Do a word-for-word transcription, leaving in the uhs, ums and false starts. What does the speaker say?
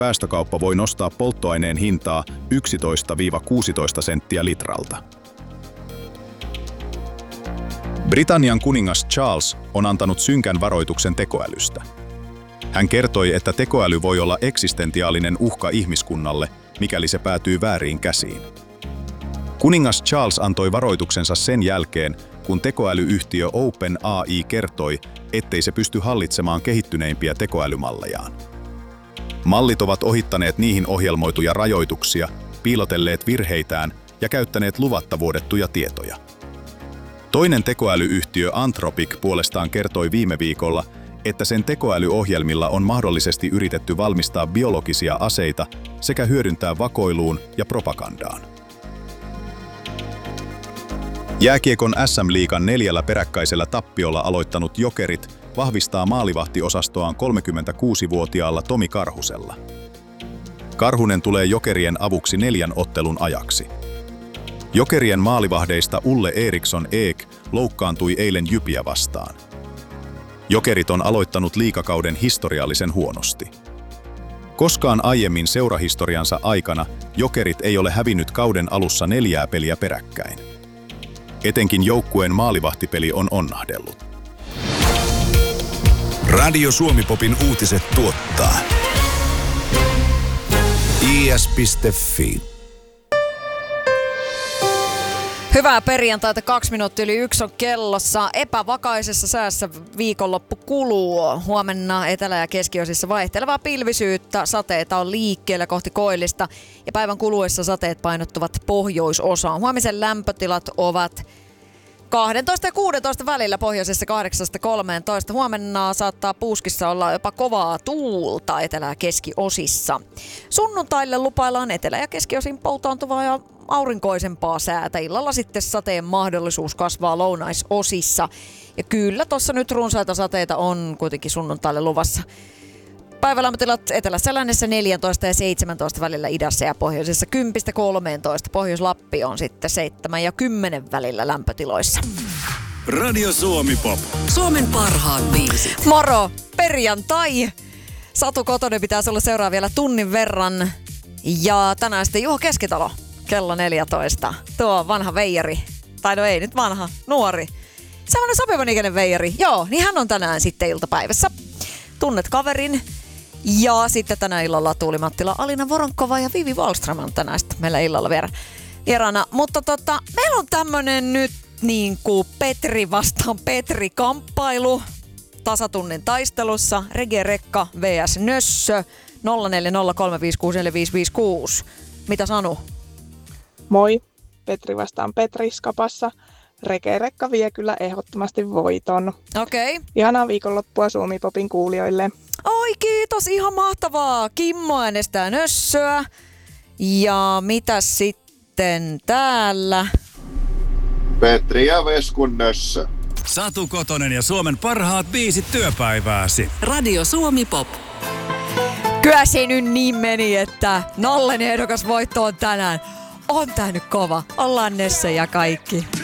päästökauppa voi nostaa polttoaineen hintaa yksitoista kuusitoista senttiä litralta. Britannian kuningas Charles on antanut synkän varoituksen tekoälystä. Hän kertoi, että tekoäly voi olla eksistentiaalinen uhka ihmiskunnalle, mikäli se päätyy vääriin käsiin. Kuningas Charles antoi varoituksensa sen jälkeen, kun tekoälyyhtiö OpenAI kertoi, ettei se pysty hallitsemaan kehittyneimpiä tekoälymallejaan. Mallit ovat ohittaneet niihin ohjelmoituja rajoituksia, piilotelleet virheitään ja käyttäneet luvatta vuodettuja tietoja. Toinen tekoälyyhtiö Anthropic puolestaan kertoi viime viikolla, että sen tekoälyohjelmilla on mahdollisesti yritetty valmistaa biologisia aseita sekä hyödyntää vakoiluun ja propagandaan. Jääkiekon äs äm-liigan neljällä peräkkäisellä tappiolla aloittanut Jokerit vahvistaa maalivahtiosastoaan kolmekymmentäkuusivuotiaalla Tomi Karhusella. Karhunen tulee Jokerien avuksi neljän ottelun ajaksi. Jokerien maalivahdeista Ulle Eriksson Eek loukkaantui eilen Jypiä vastaan. Jokerit on aloittanut liigakauden historiallisen huonosti. Koskaan aiemmin seurahistoriansa aikana Jokerit ei ole hävinnyt kauden alussa neljää peliä peräkkäin. Etenkin joukkueen maalivahtipeli on onnahdellut. Radio Suomi-popin uutiset tuottaa i s piste f i. Hyvää perjantaita, kaksi minuuttia yli yksi on kellossa. Epävakaisessa säässä viikonloppu kuluu. Huomenna etelä- ja keskiosissa vaihtelevaa pilvisyyttä. Sateita on liikkeellä kohti koillista ja päivän kuluessa sateet painottuvat pohjoisosaan. Huomisen lämpötilat ovat kaksitoista ja kuusitoista välillä, pohjoisessa kahdeksasta kolmeentoista. Huomenna saattaa puuskissa olla jopa kovaa tuulta etelä- ja keskiosissa. Sunnuntaille lupaillaan etelä- ja keskiosin poltauntuvaa ja aurinkoisempaa säätä. Illalla sitten sateen mahdollisuus kasvaa lounaisosissa. Ja kyllä tuossa nyt runsaita sateita on kuitenkin sunnuntaille luvassa. Päivälämpötilat etelässä ja lännessä neljätoista ja seitsemäntoista välillä, idässä ja pohjoisessa kymmenen kolmeentoista. Pohjois-Lappi on sitten seitsemän ja kymmenen välillä lämpötiloissa. Radio Suomi-pop. Suomen parhaat biisit. Moro! Perjantai! Satu Kotonen pitäisi olla seuraa vielä tunnin verran. Ja tänään sitten Juho Keskitalo, kello neljätoista. Tuo vanha veijari. Tai no ei nyt vanha, nuori. Sellainen sopivan ikäinen veijari. Joo, niin hän on tänään sitten iltapäivässä. Tunnet kaverin. Ja sitten tänä illalla Tuuli Mattila, Alina Voronkova ja Vivi Wallström on tänään sitten meillä illalla vieraana. Mutta tota, meillä on tämmönen nyt niin kuin Petri vastaan Petri kamppailu tasatunnin taistelussa. Rege Rekka versus Nössö nolla neljä nolla kolme viisi kuusi neljä viisi viisi kuusi. Mitä Sanu? Moi, Petri vastaan Petri skapassa. Rege Rekka vie kyllä ehdottomasti voiton. Okei. Okay. Ihanaa viikonloppua Suomi-popin kuulijoille. Oi kiitos, ihan mahtavaa. Kimmo äänestää Nössöä. Ja mitä sitten täällä? Petri ja Veskun Nössö. Satu Kotonen ja Suomen parhaat biisit työpäivääsi. Radio Suomi-pop. Kyllä se nyt niin meni, että Nallen ehdokas voitto on tänään. On tää nyt kova. Ollaan Nössö ja kaikki.